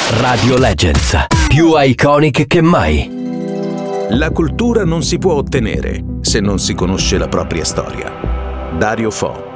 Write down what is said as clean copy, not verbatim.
Radio Legends, più iconic che mai. La cultura non si può ottenere se non si conosce la propria storia. Dario Fo.